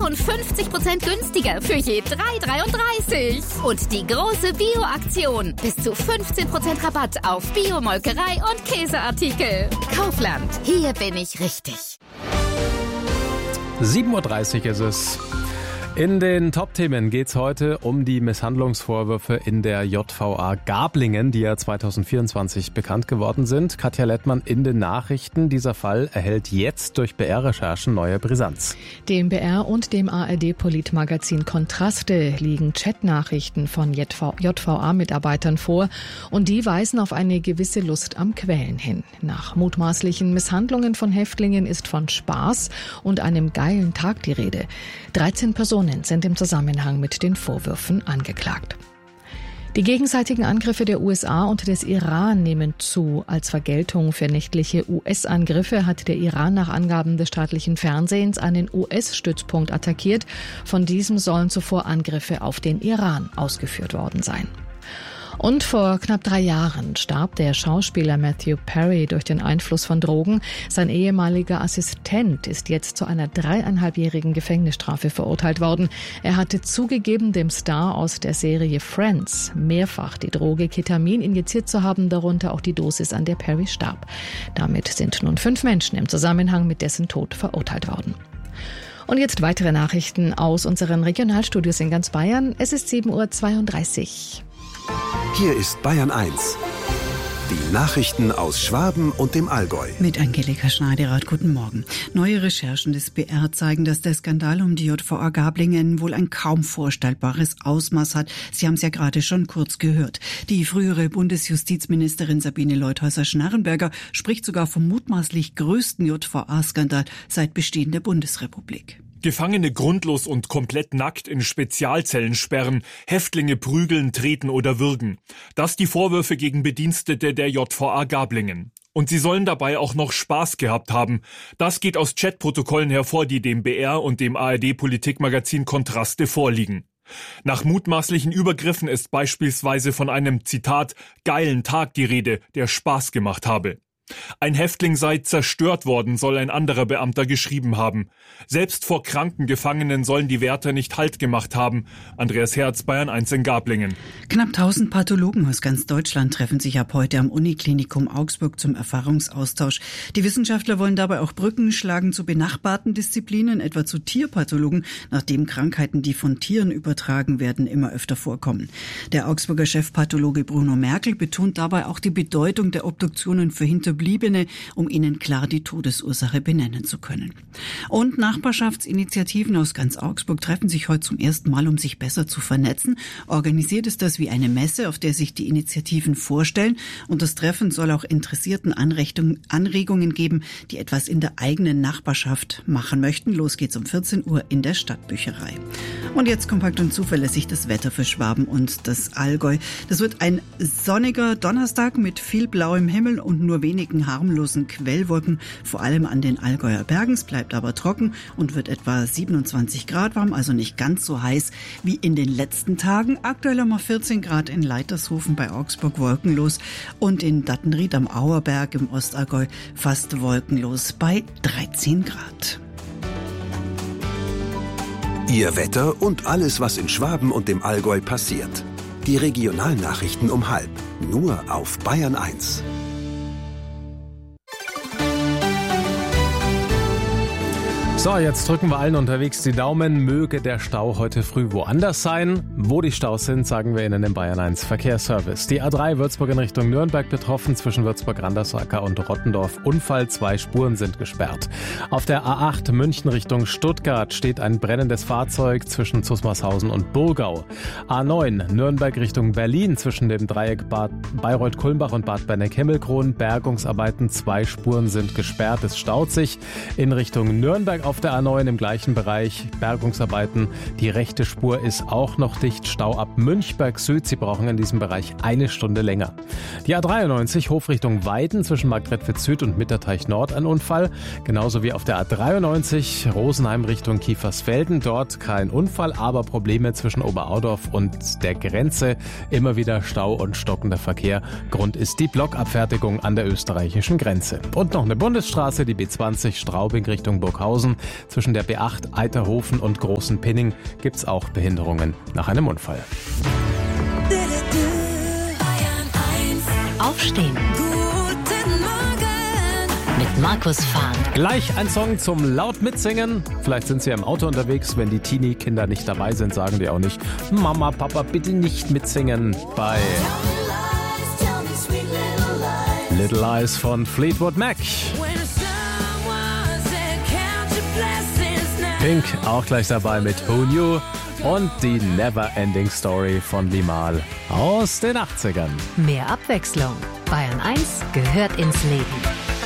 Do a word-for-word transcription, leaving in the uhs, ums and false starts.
schon fünfzig Prozent günstiger für je drei Euro dreiunddreißig. Und die große Bio-Aktion. Bis zu fünfzehn Prozent Rabatt auf Bio-Molkerei und Käseartikel. Kaufland. Hier bin ich richtig. sieben Uhr dreißig ist es. In den Top-Themen geht es heute um die Misshandlungsvorwürfe in der J V A Gablingen, die ja zwanzig vierundzwanzig bekannt geworden sind. Katja Lettmann in den Nachrichten. Dieser Fall erhält jetzt durch B R-Recherchen neue Brisanz. Dem B R und dem A R D-Politmagazin Kontraste liegen Chatnachrichten von J V A-Mitarbeitern vor und die weisen auf eine gewisse Lust am Quälen hin. Nach mutmaßlichen Misshandlungen von Häftlingen ist von Spaß und einem geilen Tag die Rede. dreizehn Personen sind im Zusammenhang mit den Vorwürfen angeklagt. Die gegenseitigen Angriffe der U S A und des Iran nehmen zu. Als Vergeltung für nächtliche U S-Angriffe hat der Iran nach Angaben des staatlichen Fernsehens einen U S-Stützpunkt attackiert. Von diesem sollen zuvor Angriffe auf den Iran ausgeführt worden sein. Und vor knapp drei Jahren starb der Schauspieler Matthew Perry durch den Einfluss von Drogen. Sein ehemaliger Assistent ist jetzt zu einer dreieinhalbjährigen Gefängnisstrafe verurteilt worden. Er hatte zugegeben, dem Star aus der Serie Friends mehrfach die Droge Ketamin injiziert zu haben, darunter auch die Dosis, an der Perry starb. Damit sind nun fünf Menschen im Zusammenhang mit dessen Tod verurteilt worden. Und jetzt weitere Nachrichten aus unseren Regionalstudios in ganz Bayern. Es ist sieben Uhr zweiunddreißig. Hier ist Bayern eins. Die Nachrichten aus Schwaben und dem Allgäu. Mit Angelika Schneiderrath, guten Morgen. Neue Recherchen des B R zeigen, dass der Skandal um die J V A Gablingen wohl ein kaum vorstellbares Ausmaß hat. Sie haben es ja gerade schon kurz gehört. Die frühere Bundesjustizministerin Sabine Leuthäuser-Schnarrenberger spricht sogar vom mutmaßlich größten J V A-Skandal seit Bestehen der Bundesrepublik. Gefangene grundlos und komplett nackt in Spezialzellen sperren, Häftlinge prügeln, treten oder würgen. Das die Vorwürfe gegen Bedienstete der J V A Gablingen. Und sie sollen dabei auch noch Spaß gehabt haben. Das geht aus Chatprotokollen hervor, die dem B R und dem A R D-Politikmagazin Kontraste vorliegen. Nach mutmaßlichen Übergriffen ist beispielsweise von einem, Zitat, geilen Tag die Rede, der Spaß gemacht habe. Ein Häftling sei zerstört worden, soll ein anderer Beamter geschrieben haben. Selbst vor kranken Gefangenen sollen die Wärter nicht Halt gemacht haben. Andreas Herz, Bayern eins in Gablingen. Knapp tausend Pathologen aus ganz Deutschland treffen sich ab heute am Uniklinikum Augsburg zum Erfahrungsaustausch. Die Wissenschaftler wollen dabei auch Brücken schlagen zu benachbarten Disziplinen, etwa zu Tierpathologen, nachdem Krankheiten, die von Tieren übertragen werden, immer öfter vorkommen. Der Augsburger Chefpathologe Bruno Merkel betont dabei auch die Bedeutung der Obduktionen für Hinterbliebene, um ihnen klar die Todesursache benennen zu können. Und Nachbarschaftsinitiativen aus ganz Augsburg treffen sich heute zum ersten Mal, um sich besser zu vernetzen. Organisiert ist das wie eine Messe, auf der sich die Initiativen vorstellen. Und das Treffen soll auch Interessierten Anregungen geben, die etwas in der eigenen Nachbarschaft machen möchten. Los geht's um vierzehn Uhr in der Stadtbücherei. Und jetzt kompakt und zuverlässig das Wetter für Schwaben und das Allgäu. Das wird ein sonniger Donnerstag mit viel blauem Himmel und nur wenig harmlosen Quellwolken, vor allem an den Allgäuer Bergen. Es bleibt aber trocken und wird etwa siebenundzwanzig Grad warm, also nicht ganz so heiß wie in den letzten Tagen. Aktuell haben wir vierzehn Grad in Leitershofen bei Augsburg wolkenlos und in Dattenried am Auerberg im Ostallgäu fast wolkenlos bei dreizehn Grad. Ihr Wetter und alles, was in Schwaben und dem Allgäu passiert. Die Regionalnachrichten um halb. Nur auf Bayern eins. So, jetzt drücken wir allen unterwegs die Daumen. Möge der Stau heute früh woanders sein. Wo die Staus sind, sagen wir Ihnen im Bayern eins Verkehrsservice. Die A drei Würzburg in Richtung Nürnberg betroffen, zwischen Würzburg-Randersacker und Rottendorf Unfall. Zwei Spuren sind gesperrt. Auf der A acht München Richtung Stuttgart steht ein brennendes Fahrzeug zwischen Zusmarshausen und Burgau. A neun Nürnberg Richtung Berlin zwischen dem Dreieck Bad Bayreuth-Kulmbach und Bad Benneck-Himmelkron. Bergungsarbeiten, zwei Spuren sind gesperrt. Es staut sich in Richtung Nürnberg. Auf der A neun im gleichen Bereich Bergungsarbeiten. Die rechte Spur ist auch noch dicht. Stau ab Münchberg Süd. Sie brauchen in diesem Bereich eine Stunde länger. Die A dreiundneunzig Hofrichtung Weiden zwischen Marktredwitz Süd und Mitterteich Nord ein Unfall. Genauso wie auf der A dreiundneunzig Rosenheim Richtung Kiefersfelden. Dort kein Unfall, aber Probleme zwischen Oberaudorf und der Grenze. Immer wieder Stau und stockender Verkehr. Grund ist die Blockabfertigung an der österreichischen Grenze. Und noch eine Bundesstraße, die B zwanzig Straubing Richtung Burghausen. Zwischen der B acht Eiterhofen und Großen Pinning gibt's auch Behinderungen nach einem Unfall. Aufstehen. Guten Morgen. Mit Markus Fahnd. Gleich ein Song zum laut mitsingen. Vielleicht sind Sie im Auto unterwegs. Wenn die Teenie-Kinder nicht dabei sind, sagen die auch nicht: Mama, Papa, bitte nicht mitsingen. Bei Little Lies von Fleetwood Mac. Pink auch gleich dabei mit Who Knew. Und die Never Ending Story von Limahl aus den achtzigern. Mehr Abwechslung. Bayern eins gehört ins Leben.